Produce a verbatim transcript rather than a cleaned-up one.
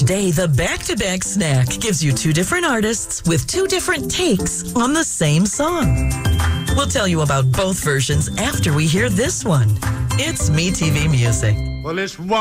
day, the back-to-back snack gives you two different artists with two different takes on the same song. We'll tell you about both versions after we hear this one. It's MeTV Music. Well, it's one.